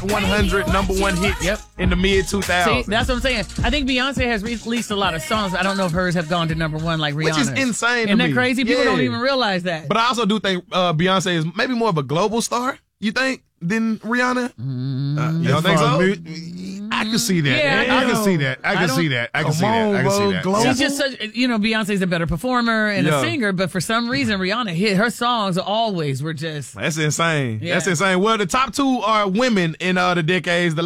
100 number one hits in the mid 2000s. See, that's what I'm saying. I think Beyonce has released a lot of songs. I don't know if hers have gone to number one like Rihanna. Which is insane Isn't to that me. crazy? People don't even realize that. But I also do think Beyonce is maybe more of a global star, you think, than Rihanna? You don't think so? I can see that. Yeah, I can see that. I can see that. I can see that. She's just such, Beyonce's a better performer and a singer, but for some reason, Rihanna hit her songs always were just. That's insane. Yeah. That's insane. Well, the top two are women in the decades. The